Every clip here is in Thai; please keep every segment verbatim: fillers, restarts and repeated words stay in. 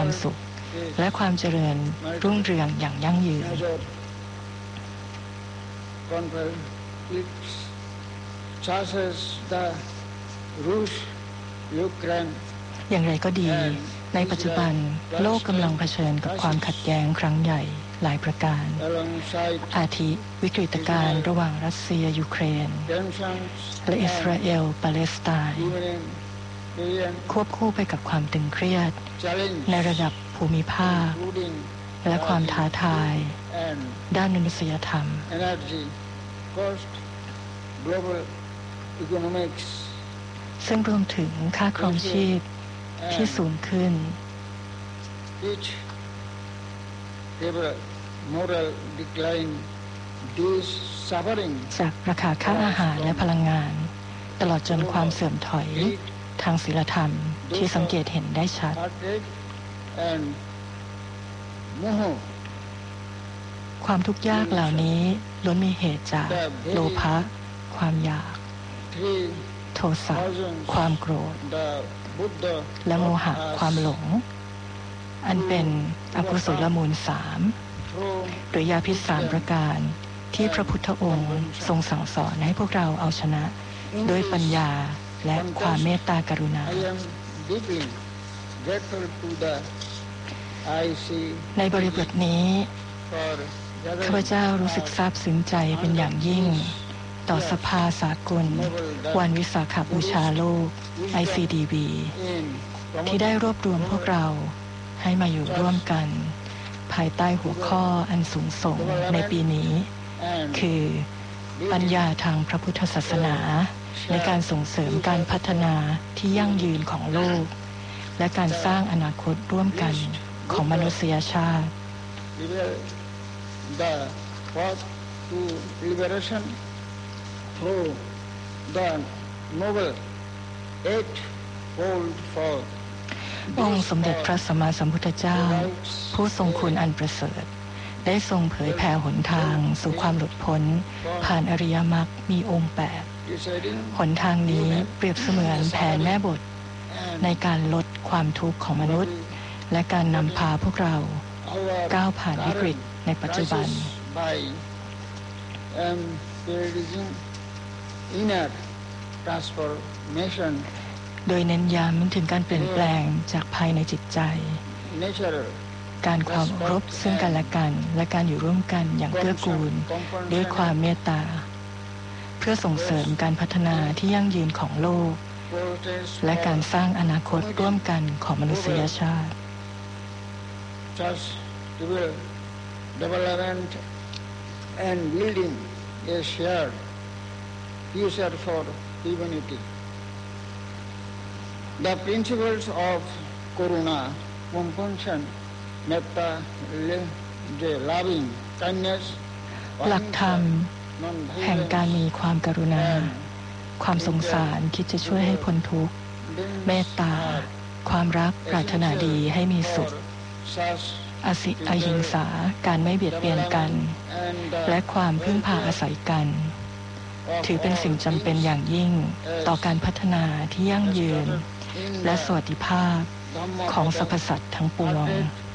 ความสุขและความเจริญรุ่งเรืองอย่างยั่งยืนอย่างไรก็ดีในปัจจุบันโลกกำลังเผชิญกับความขัดแย้งครั้งใหญ่หลายประการอาทิวิกฤตการณ์ระหว่างรัสเซียยูเครนและอิสราเอลปาเลสไตน์ควบคู่ไปกับความตึงเครียดในระดับภูมิภาคและความท้าทายด้านมนุษยธรรมซึ่งรวมถึงค่าครองชีพที่สูงขึ้นจากราคาค่าอาหารและพลังงานตลอดจนความเสื่อมถอยทางศีลธรรมที่สังเกตเห็นได้ชัดความทุกข์ยากเหล่านี้ล้วนมีเหตุจากโลภะความอยากโทสะความโกรธและโมหะความหลงอันเป็นอกุศลมูลสามหรือยาพิษสามประการที่พระพุทธองค์ทรงสั่งสอนให้พวกเราเอาชนะด้วยปัญญาและความเมตตากรุณาในบริบทนี้ข้าพเจ้ารู้สึกซาบซึ้งใจเป็นอย่างยิ่งต่อสภาสากลวันวิสาขบูชาโลก ไอ ซี ดี บี ที่ได้รวบรวมพวกเราให้มาอยู่ร่วมกันภายใต้หัวข้ออันสูงส่งในปีนี้คือปัญญาทางพระพุทธศาสนาในการส่งเสริมการพัฒนาที่ยั่งยืนของโลกและการสร้างอนาคตร่วมกันของมนุษยชาติองค์สมเด็จพระสัมมาสัมพุทธเจ้าผู้ทรงคุณอันประเสริฐได้ทรงเผยแผ่หนทางสู่ความหลุดพ้นผ่านอริยมรรคมีองค์แปดหนทางนี้เปรียบเสมือนแผนแม่บทในการลดความทุกข์ของมนุษย์และการนำพาพวกเราก้าวผ่านวิกฤตในปัจจุบันโดยเน้นย้ำถึงการเปลี่ยนแปลงจากภายในจิตใจการความเคารพซึ่งกันและกันและการอยู่ร่วมกันอย่างเกื้อกูลด้วยความเมตตาเพื่อส่งเสริมการพัฒนาที่ยั่งยืนของโลกและการสร้างอนาคตร่วมกันของมนุษยชาติdevelopment and building a shared future for humanity. The principles of Karuna, compassion, metta, loving, kindness, หลักธรรมแห่งการมีความกรุณาความสงสารคิดจะช่วยให้พ้นทุกข์เมตตาความรักปรารถนาดีให้มีสุขอสิอหิงสาการไม่เบียดเบียนกันและความพึ่งพาอาศัยกันถือเป็นสิ่งจำเป็นอย่างยิ่งต่อการพัฒนาที่ยั่งยืนและสวัสดิภาพของสรรพสัตว์ทั้งปวง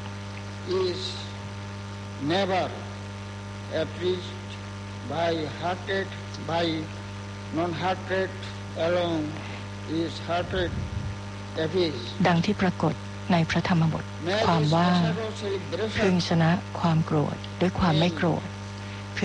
by hearted by non-hearted alone is hearted apiece ดังที่ปรากฏในพระธรรมบทความว่าพึงชนะความโกรธด้วยความไม่โกรธ